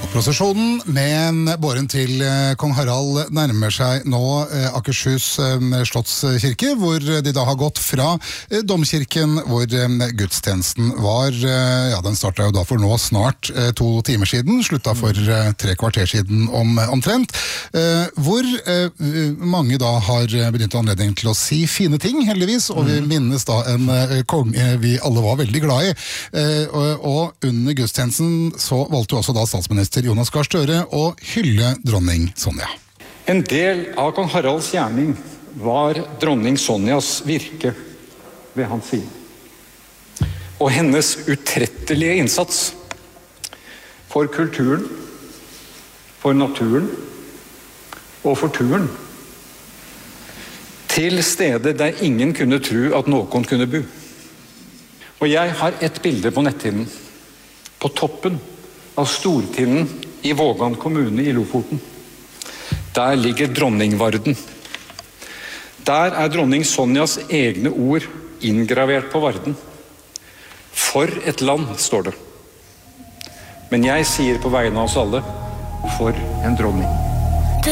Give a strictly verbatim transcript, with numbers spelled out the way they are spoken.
Prosesjonen med båren til kong Harald nærmer seg nå Akershus Slottskirke, hvor de da har gått fra domkirken, hvor gudstjenesten var. Ja, den startet jo da for nå snart to timer siden, slutta for tre kvarter siden om, omtrent, hvor mange da har benyttet anledning til å si fine ting, heldigvis, og vi minnes da en konge vi alle var veldig glad i. Og under gudstjenesten så valgte jo også da statsminister Jonas Gahr Støre å hylle dronning Sonja. En del av kong Haralds gjerning var dronning Sonjas virke ved hans side. Og hennes utrettelige innsats for kulturen, for naturen og for turen. Til steder der ingen kunne tro at noen kunne bo. Og jeg har et bilde på netthinnen. På toppen av Stortinden i Vågan kommune i Lofoten. Der ligger dronningvarden. Der er dronning Sonjas egne ord inngravert på varden. For et land, står det. Men jeg sier på vegne av oss alle, for en dronning.